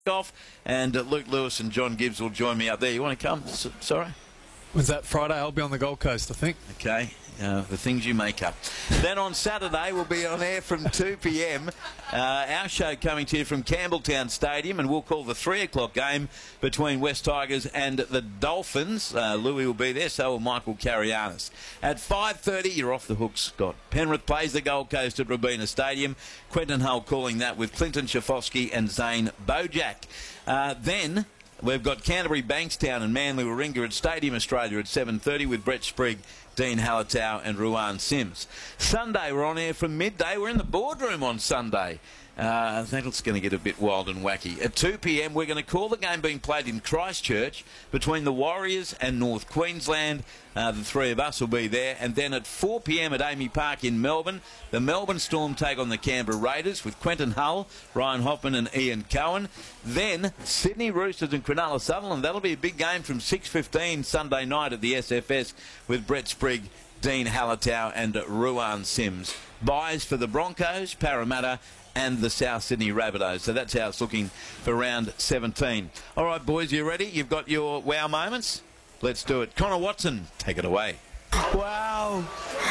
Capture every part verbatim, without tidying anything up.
off, and uh, Luke Lewis and John Gibbs will join me up there. You want to come? S sorry? When's that? Friday? I'll be on the Gold Coast, I think. Okay. Uh, the things you make up. Then on Saturday, we'll be on air from two p m Uh, our show coming to you from Campbelltown Stadium, and we'll call the three o'clock game between West Tigers and the Dolphins. Uh, Louis will be there, so will Michael Carianis. At five thirty, you're off the hook, Scott. Penrith plays the Gold Coast at Robina Stadium. Quentin Hull calling that with Clinton Schafowski and Zane Bojack. Uh, then... We've got Canterbury, Bankstown and Manly Warringah at Stadium Australia at seven thirty with Brett Sprigg, Dean Hallertau and Ruan Sims. Sunday, we're on air from midday. We're in the boardroom on Sunday. Uh, I think it's going to get a bit wild and wacky. At two p m, we're going to call the game being played in Christchurch between the Warriors and North Queensland. Uh, the three of us will be there. And then at four p m at Amy Park in Melbourne, the Melbourne Storm take on the Canberra Raiders with Quentin Hull, Ryan Hoffman and Ian Cohen. Then Sydney Roosters and Cronulla Sutherland. That'll be a big game from six fifteen Sunday night at the S F S with Brett Sprigg, Dean Hallertau and Ruan Sims. Buys for the Broncos, Parramatta and the South Sydney Rabbitohs. So that's how it's looking for round seventeen. All right, boys, you ready? You've got your wow moments? Let's do it. Connor Watson, take it away. Wow.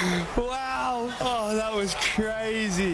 Wow. Oh, that was crazy.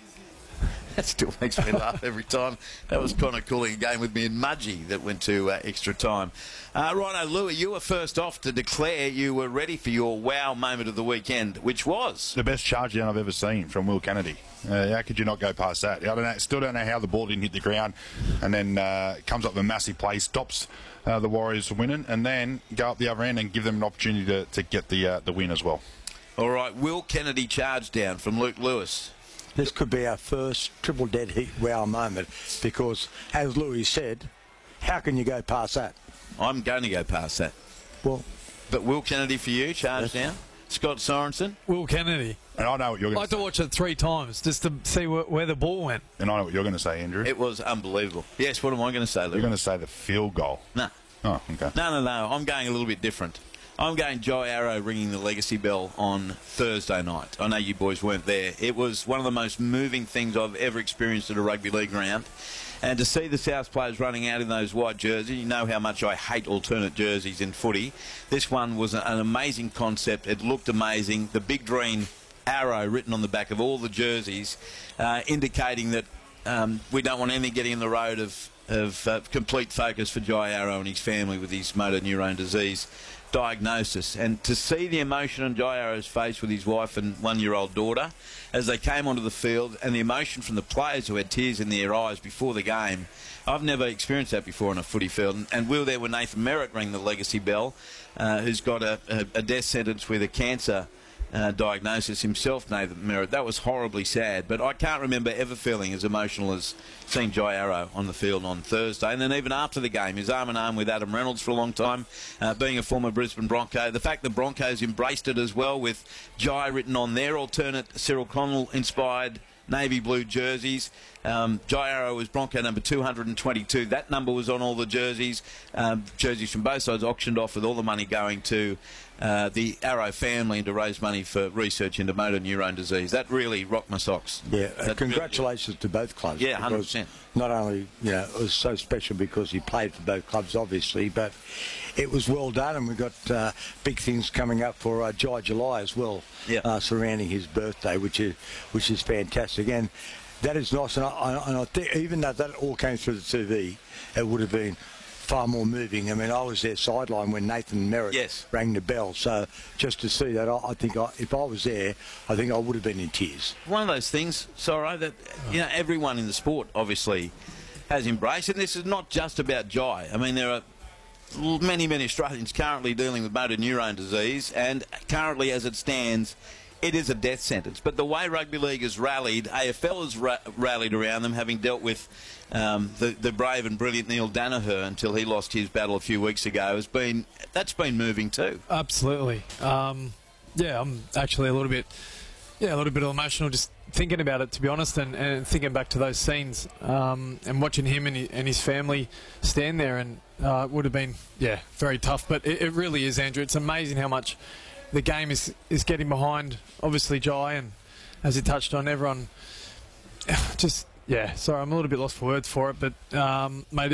That still makes me laugh every time. That was Connor calling a game with me and Mudgee that went to uh, extra time. Uh, Rhino Louis, you were first off to declare you were ready for your wow moment of the weekend, which was? The best charge down I've ever seen from Will Kennedy. Uh, how could you not go past that? I don't know, still don't know how the ball didn't hit the ground, and then uh, comes up with a massive play, stops uh, the Warriors from winning, and then go up the other end and give them an opportunity to, to get the, uh, the win as well. All right, Will Kennedy charge down from Luke Lewis. This could be our first triple dead heat wow moment because, as Louis said, how can you go past that? I'm going to go past that. Well, but Will Kennedy for you, charge yes. down. Scott Sorensen. Will Kennedy. And I know what you're going to I like say. to watch it three times just to see where, where the ball went. And I know what you're going to say, Andrew. It was unbelievable. Yes, what am I going to say, Luke? You're going to say the field goal. No. Oh, okay. No, no, no. I'm going a little bit different. I'm going Jai Arrow ringing the legacy bell on Thursday night. I know you boys weren't there. It was one of the most moving things I've ever experienced at a rugby league ground. And to see the South players running out in those white jerseys, you know how much I hate alternate jerseys in footy. This one was an amazing concept. It looked amazing. The big green arrow written on the back of all the jerseys, uh, indicating that um, we don't want anything getting in the road of, of uh, complete focus for Jai Arrow and his family with his motor neurone disease diagnosis. And to see the emotion on Jai Arrow's face with his wife and one-year-old daughter as they came onto the field, and the emotion from the players who had tears in their eyes before the game, I've never experienced that before on a footy field. And, and we were there when Nathan Merritt rang the legacy bell, uh, who's got a, a, a death sentence with a cancer Uh, diagnosis himself, Nathan Merritt. That was horribly sad, but I can't remember ever feeling as emotional as seeing Jai Arrow on the field on Thursday. And then even after the game, he's arm in arm with Adam Reynolds for a long time, uh, being a former Brisbane Bronco. The fact the Broncos embraced it as well, with Jai written on their alternate Cyril Connell-inspired navy blue jerseys. Um, Jai Arrow was Bronco number two hundred twenty-two. That number was on all the jerseys. Um, jerseys from both sides auctioned off with all the money going to uh, the Arrow family and to raise money for research into motor neurone disease. That really rocked my socks. Yeah, That congratulations really, to both clubs. Yeah, one hundred percent. Not only, you know, it was so special because he played for both clubs, obviously, but it was well done, and we've got uh, big things coming up for uh, Jai July as well, yeah. uh, surrounding his birthday, which is which is fantastic. And that is nice, and I, and I think even though that all came through the T V, it would have been far more moving. I mean, I was there sideline when Nathan Merritt yes. rang the bell, so just to see that, I, I think I, if I was there, I think I would have been in tears. One of those things, sorry, that you know everyone in the sport obviously has embraced, and this is not just about Jai. I mean, there are many, many Australians currently dealing with motor neurone disease, and currently, as it stands, it is a death sentence. But the way rugby league has rallied, A F L has ra rallied around them, having dealt with um, the, the brave and brilliant Neil Danaher until he lost his battle a few weeks ago. Has been that's been moving too. Absolutely. Um, yeah, I'm actually a little bit, yeah, a little bit emotional just thinking about it, to be honest, and, and thinking back to those scenes um, and watching him and, he, and his family stand there, and uh, it would have been, yeah, very tough. But it, it really is, Andrew. It's amazing how much the game is, is getting behind, obviously, Jai, and as he touched on, everyone just Yeah, sorry, I'm a little bit lost for words for it, but um, mate,